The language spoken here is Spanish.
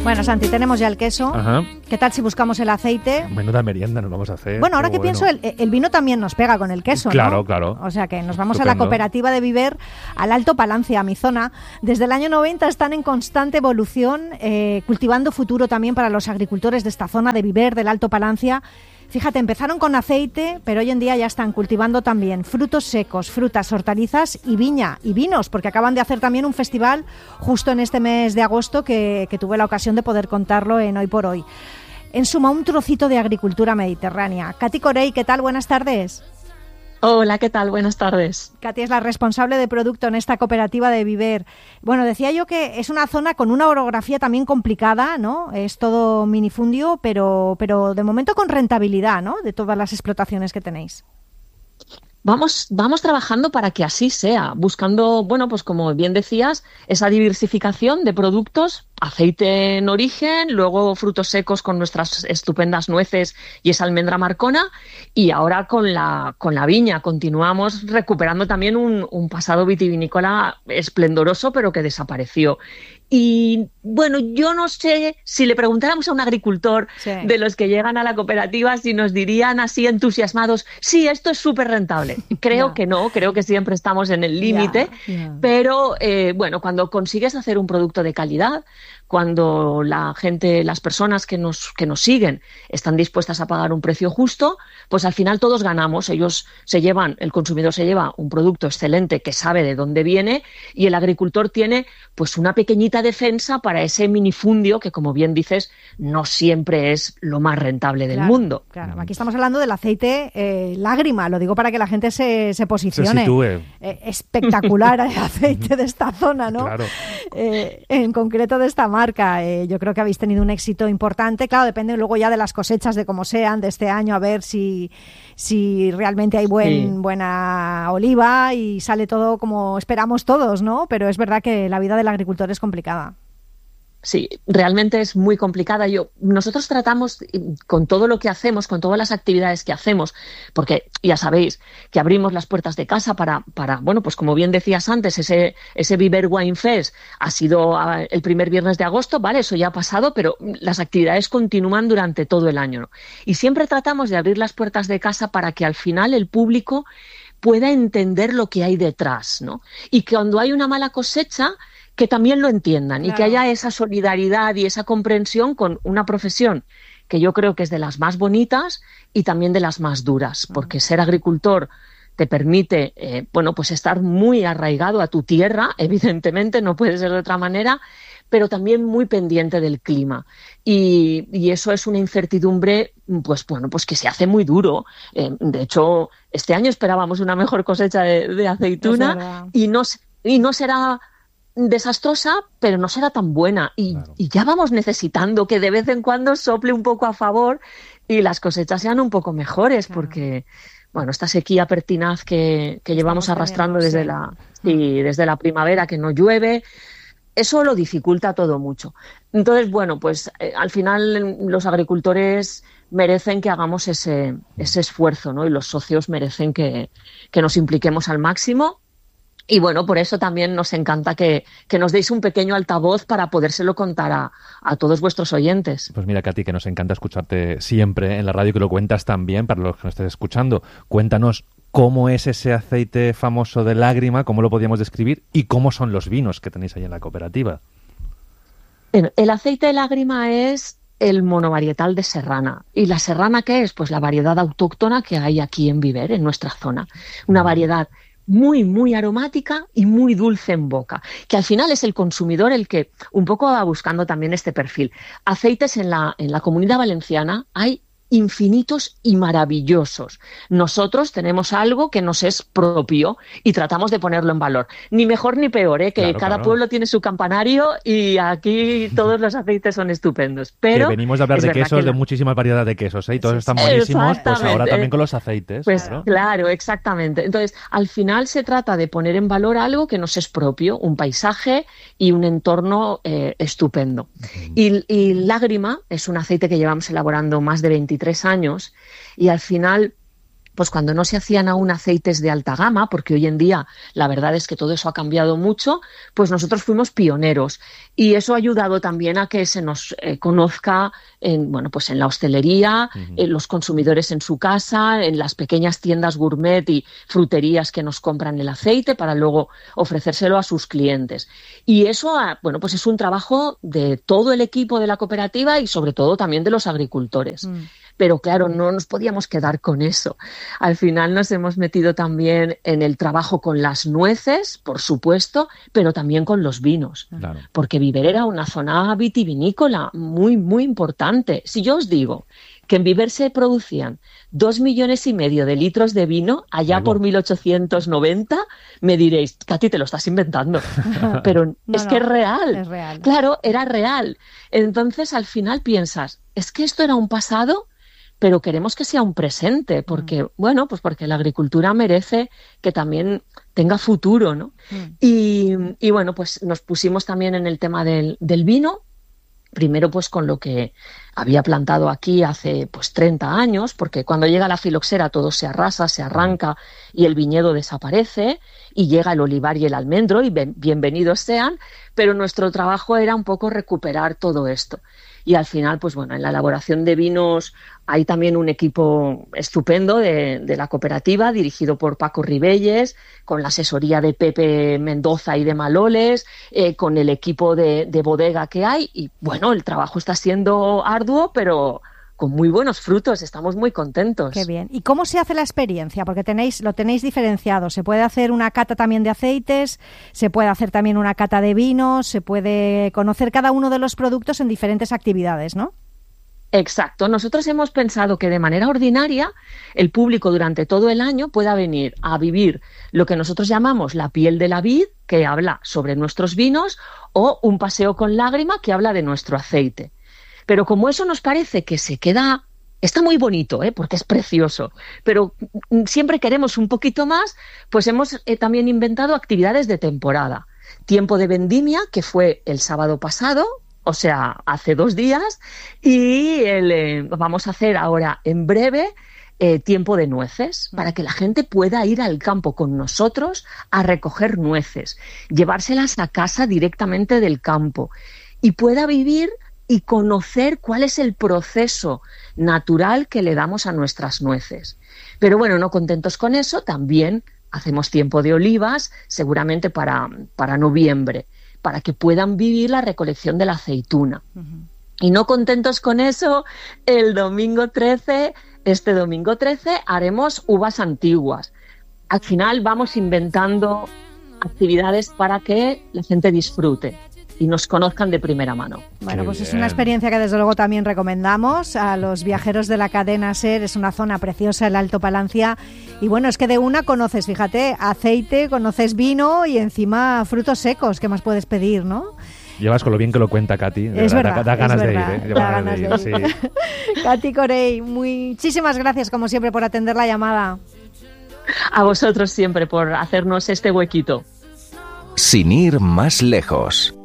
Bueno, Santi, tenemos ya el queso. Ajá. ¿Qué tal si buscamos el aceite? Menuda merienda nos vamos a hacer. Bueno, ahora que pienso, el vino también nos pega con el queso, Claro, ¿no? claro. O sea que nos vamos Estupendo. a la cooperativa de Viver, al Alto Palancia, a mi zona. Desde el año 90 están en constante evolución, cultivando futuro también para los agricultores de esta zona de Viver, del Alto Palancia. Fíjate, empezaron con aceite, pero hoy en día ya están cultivando también frutos secos, frutas, hortalizas y viña y vinos, porque acaban de hacer también un festival justo en este mes de agosto que tuve la ocasión de poder contarlo en Hoy por Hoy. En suma, un trocito de agricultura mediterránea. Katy Corey, ¿qué tal? Buenas tardes. Hola, ¿qué tal? Buenas tardes. Katy es la responsable de producto en esta cooperativa de Viver. Bueno, decía yo que es una zona con una orografía también complicada, ¿no? Es todo minifundio, pero de momento con rentabilidad, ¿no? De todas las explotaciones que tenéis. Vamos trabajando para que así sea, buscando, bueno, pues como bien decías, esa diversificación de productos, aceite en origen, luego frutos secos con nuestras estupendas nueces y esa almendra marcona, y ahora con la viña continuamos recuperando también un pasado vitivinícola esplendoroso, pero que desapareció. Y bueno, yo no sé si le preguntáramos a un agricultor de los que llegan a la cooperativa si nos dirían así entusiasmados, sí, esto es súper rentable. Creo que no, creo que siempre estamos en el límite, pero bueno, cuando consigues hacer un producto de calidad, cuando la gente, las personas que nos siguen están dispuestas a pagar un precio justo, pues al final todos ganamos. El consumidor se lleva un producto excelente que sabe de dónde viene y el agricultor tiene pues una pequeñita defensa para ese minifundio que, como bien dices, no siempre es lo más rentable del mundo. Claro, aquí estamos hablando del aceite lágrima, lo digo para que la gente se posicione. Se sitúe. Espectacular el aceite de esta zona, ¿no? Claro. En concreto de esta marca. Yo creo que habéis tenido un éxito importante. Claro, depende luego ya de las cosechas, de cómo sean, de este año, a ver si realmente hay buena oliva y sale todo como esperamos todos, ¿no? Pero es verdad que la vida del agricultor es complicada. Sí, realmente es muy complicada. Nosotros tratamos con todo lo que hacemos, con todas las actividades que hacemos, porque ya sabéis que abrimos las puertas de casa para bueno, pues como bien decías antes, ese Viver Wine Fest ha sido el primer viernes de agosto, vale, eso ya ha pasado, pero las actividades continúan durante todo el año, ¿no? Y siempre tratamos de abrir las puertas de casa para que al final el público pueda entender lo que hay detrás, ¿no? Y que cuando hay una mala cosecha, que también lo entiendan, claro, y que haya esa solidaridad y esa comprensión con una profesión que yo creo que es de las más bonitas y también de las más duras, porque ser agricultor te permite, bueno, pues estar muy arraigado a tu tierra, evidentemente, no puede ser de otra manera, pero también muy pendiente del clima. Y eso es una incertidumbre, pues bueno, pues que se hace muy duro. De hecho, este año esperábamos una mejor cosecha de aceituna y no será desastrosa, pero no será tan buena y ya vamos necesitando que de vez en cuando sople un poco a favor y las cosechas sean un poco mejores, porque bueno, esta sequía pertinaz que llevamos arrastrando desde la primavera, que no llueve, eso lo dificulta todo mucho. Entonces, bueno, pues al final los agricultores merecen que hagamos ese esfuerzo, ¿no? Y los socios merecen que nos impliquemos al máximo. Y bueno, por eso también nos encanta que nos deis un pequeño altavoz para podérselo contar a todos vuestros oyentes. Pues mira, Katy, que nos encanta escucharte siempre en la radio, que lo cuentas también para los que nos estés escuchando. Cuéntanos cómo es ese aceite famoso de lágrima, cómo lo podríamos describir y cómo son los vinos que tenéis ahí en la cooperativa. El aceite de lágrima es el monovarietal de Serrana. ¿Y la Serrana qué es? Pues la variedad autóctona que hay aquí en Viver, en nuestra zona. Una variedad muy, muy aromática y muy dulce en boca, que al final es el consumidor el que un poco va buscando también este perfil. Aceites en la Comunidad Valenciana hay infinitos y maravillosos. Nosotros tenemos algo que nos es propio y tratamos de ponerlo en valor. Ni mejor ni peor, que cada pueblo tiene su campanario y aquí todos los aceites son estupendos. Pero que venimos de hablar de quesos, de muchísimas variedades de quesos, y todos están buenísimos, pues ahora también con los aceites. Pues claro, exactamente. Entonces, al final se trata de poner en valor algo que nos es propio, un paisaje y un entorno estupendo. Y Lágrima es un aceite que llevamos elaborando más de 23 años y al final pues cuando no se hacían aún aceites de alta gama, porque hoy en día la verdad es que todo eso ha cambiado mucho, pues nosotros fuimos pioneros y eso ha ayudado también a que se nos conozca pues en la hostelería, en los consumidores en su casa, en las pequeñas tiendas gourmet y fruterías que nos compran el aceite para luego ofrecérselo a sus clientes. Y eso, pues es un trabajo de todo el equipo de la cooperativa y sobre todo también de los agricultores. Pero claro, no nos podíamos quedar con eso. Al final nos hemos metido también en el trabajo con las nueces, por supuesto, pero también con los vinos. Claro. Porque Viver era una zona vitivinícola muy, muy importante. Si yo os digo que en Viver se producían 2,5 millones de litros de vino allá por 1890, me diréis, Katy, te lo estás inventando. Pero que es real. Es real. Claro, era real. Entonces, al final piensas, es que esto era un pasado, pero queremos que sea un presente, porque, pues porque la agricultura merece que también tenga futuro, ¿no? Y bueno, pues nos pusimos también en el tema del vino, primero pues con lo que había plantado aquí hace pues 30 años, porque cuando llega la filoxera todo se arrasa, se arranca y el viñedo desaparece y llega el olivar y el almendro y bienvenidos sean, pero nuestro trabajo era un poco recuperar todo esto. Y al final, pues bueno, en la elaboración de vinos hay también un equipo estupendo de la cooperativa, dirigido por Paco Ribelles, con la asesoría de Pepe Mendoza y de Maloles, con el equipo de bodega que hay. Y bueno, el trabajo está siendo arduo, pero con muy buenos frutos, estamos muy contentos. Qué bien. ¿Y cómo se hace la experiencia? Porque lo tenéis diferenciado. Se puede hacer una cata también de aceites, se puede hacer también una cata de vinos, se puede conocer cada uno de los productos en diferentes actividades, ¿no? Exacto. Nosotros hemos pensado que de manera ordinaria el público durante todo el año pueda venir a vivir lo que nosotros llamamos la piel de la vid, que habla sobre nuestros vinos, o un paseo con lágrima, que habla de nuestro aceite. Pero como eso nos parece que está muy bonito, porque es precioso, pero siempre queremos un poquito más, pues hemos también inventado actividades de temporada. Tiempo de vendimia, que fue el sábado pasado, o sea, hace 2 días, y vamos a hacer ahora en breve tiempo de nueces, para que la gente pueda ir al campo con nosotros a recoger nueces, llevárselas a casa directamente del campo y pueda vivir y conocer cuál es el proceso natural que le damos a nuestras nueces. Pero bueno, no contentos con eso, también hacemos tiempo de olivas, seguramente para noviembre, para que puedan vivir la recolección de la aceituna. Y no contentos con eso, este domingo 13, haremos uvas antiguas. Al final vamos inventando actividades para que la gente disfrute y nos conozcan de primera mano. Bueno, pues es una experiencia que desde luego también recomendamos a los viajeros de la cadena SER. Es una zona preciosa, el Alto Palancia. Y bueno, es que de una conoces, fíjate, aceite, conoces vino y encima frutos secos. ¿Qué más puedes pedir, no? Llevas con lo bien que lo cuenta Katy. Es verdad, da ganas de ir, Da ganas de ir. Sí. Katy Corey, muchísimas gracias como siempre por atender la llamada. A vosotros siempre por hacernos este huequito. Sin ir más lejos.